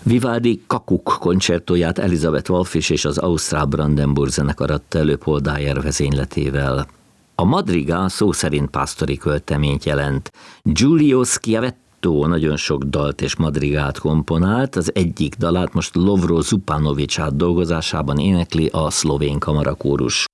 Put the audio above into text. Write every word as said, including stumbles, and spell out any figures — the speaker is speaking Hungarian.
Vivaldi Kakuk koncertóját Elizabeth Wolfish és az Ausztrál Brandenburg zenekar adta elő Paul Dyer vezényletével. A madrigal szó szerint pásztori költeményt jelent. Giulio Schiavetto nagyon sok dalt és madrigált komponált, az egyik dalát most Lovro Zupanovics átdolgozásában énekli a szlovén kamarakórus.